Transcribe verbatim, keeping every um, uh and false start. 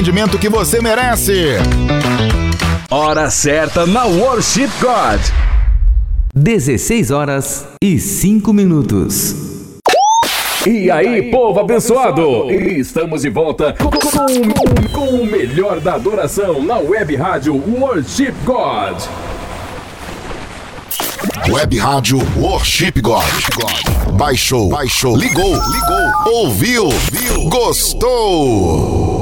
Atendimento que você merece. Hora certa na Worship God. dezesseis horas e cinco minutos. E aí, povo abençoado? Estamos de volta com, com, com o melhor da adoração na web rádio Worship God. Web Rádio Worship God. Baixou, baixou, ligou, ligou, ouviu, viu, gostou.